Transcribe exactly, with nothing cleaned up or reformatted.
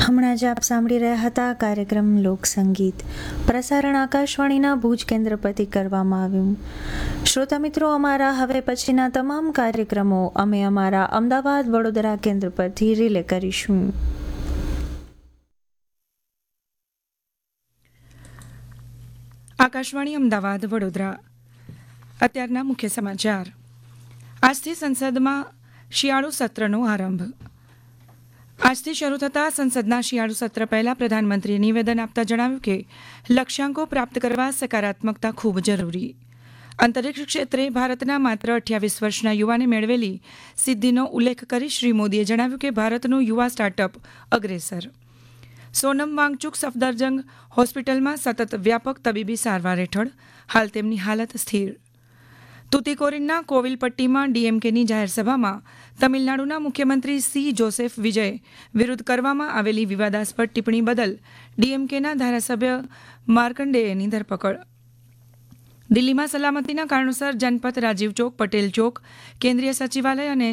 હમણાં જ આપ સાંભળી રહ્યા હતા કાર્યક્રમ લોકસંગીત. પ્રસારણ આકાશવાણીના ભુજ કેન્દ્ર પરથી કરવામાં આવ્યું. શ્રોતા મિત્રો, અમારા હવે પછીના તમામ કાર્યક્રમો અમે અમારા અમદાવાદ વડોદરા કેન્દ્ર પરથી રિલે કરીશું. આકાશવાણી અમદાવાદ વડોદરા. અત્યારના મુખ્ય સમાચાર. આજથી સંસદમાં શિયાળુ સત્રનો આરંભ. આજથી શરૂ થતા સંસદના શિયાળુ સત્ર પહેલા પ્રધાનમંત્રીએ નિવેદન આપતા જણાવ્યું કે લક્ષ્યાંકો પ્રાપ્ત કરવા સકારાત્મકતા ખૂબ જરૂરી. અંતરિક્ષ ક્ષેત્રે ભારતના માત્ર અઠ્યાવીસ વર્ષના યુવાને મેળવેલી સિદ્ધિનો ઉલ્લેખ કરી શ્રી મોદીએ જણાવ્યું કે ભારતનું યુવા સ્ટાર્ટઅપ અગ્રેસર. સોનમ વાંગચુક સફદરજંગ હોસ્પિટલમાં સતત વ્યાપક તબીબી સારવાર હેઠળ હાલ તેમની હાલત સ્થિર. તુતીકોરીનના કોવિલપટ્ટીમાં ડીએમકેની જાહેર સભામાં તમિલનાડુના મુખ્યમંત્રી સી જોસેફ વિજય વિરુદ્ધ કરવામાં આવેલી વિવાદાસ્પદ ટિપ્પણી બદલ ડીએમકેના ધારાસભ્ય માર્કંડેયની ધરપકડ. દિલ્હીમાં સલામતીના કારણોસર જનપથ રાજીવ ચોક, પટેલ ચોક, કેન્દ્રીય સચિવાલય અને